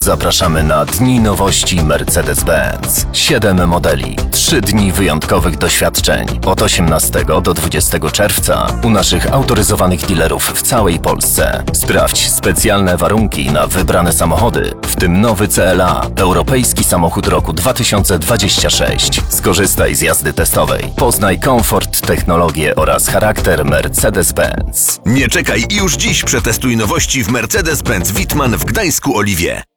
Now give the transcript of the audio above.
Zapraszamy na Dni Nowości Mercedes-Benz. 7 modeli, 3 dni wyjątkowych doświadczeń. Od 18 do 20 czerwca u naszych autoryzowanych dealerów w całej Polsce. Sprawdź specjalne warunki na wybrane samochody, w tym nowy CLA, europejski samochód roku 2026. Skorzystaj z jazdy testowej. Poznaj komfort, technologię oraz charakter Mercedes-Benz. Nie czekaj i już dziś przetestuj nowości w Mercedes-Benz Wittmann w Gdańsku Oliwie.